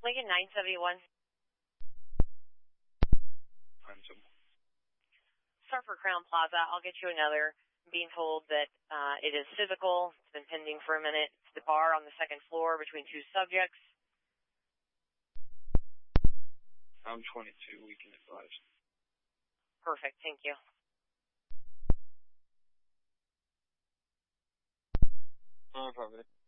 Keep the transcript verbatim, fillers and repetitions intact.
Lincoln nine seventy-one. nine seventy-one. Start for Crown Plaza. I'll get you another. I'm being told that uh, it is physical. It's been pending for a minute. It's the bar on the second floor between two subjects. I'm twenty-two. We can advise. Perfect. Thank you. No problem.